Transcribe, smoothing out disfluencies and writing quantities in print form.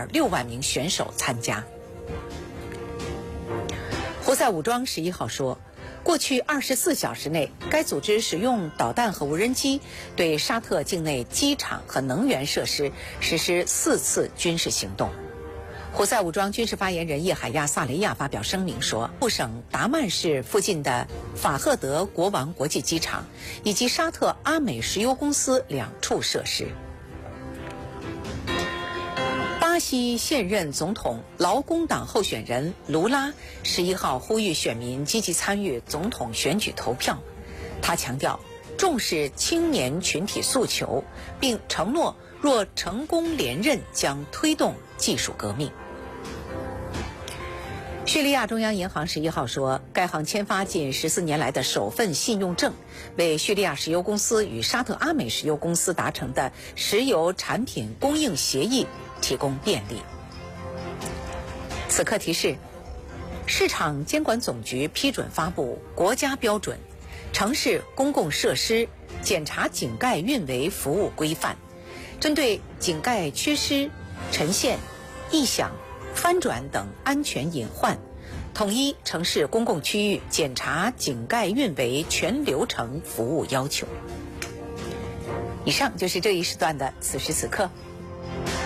1.6万名选手参加。胡塞武装11号说，过去24小时内，该组织使用导弹和无人机对沙特境内机场和能源设施实施4次军事行动。胡塞武装军事发言人叶海亚·萨雷亚发表声明说，布省达曼市附近的法赫德国王国际机场以及沙特阿美石油公司2处设施。巴西现任总统劳工党候选人卢拉11号呼吁选民积极参与总统选举投票。他强调重视青年群体诉求，并承诺若成功连任将推动技术革命。叙利亚中央银行11号说，该行签发近14年来的首份信用证，为叙利亚石油公司与沙特阿美石油公司达成的石油产品供应协议提供便利。此刻提示：市场监管总局批准发布国家标准城市公共设施检查井盖运维服务规范，针对井盖缺失、沉陷、异响、翻转等安全隐患，统一城市公共区域检查井盖运维全流程服务要求。以上就是这一时段的此时此刻。